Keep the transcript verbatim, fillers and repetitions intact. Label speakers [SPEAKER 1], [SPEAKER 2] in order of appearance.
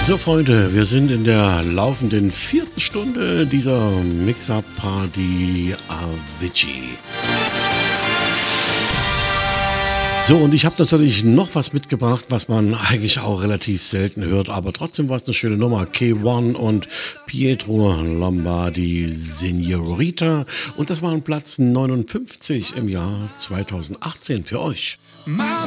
[SPEAKER 1] So Freunde, wir sind in der laufenden vierten Stunde dieser Mix-Up-Party Avicii. So, und ich habe natürlich noch was mitgebracht, was man eigentlich auch relativ selten hört, aber trotzdem war es eine schöne Nummer. K eins und Pietro Lombardi, Signorita. Und das war ein Platz neunundfünfzig im Jahr zweitausendachtzehn für euch.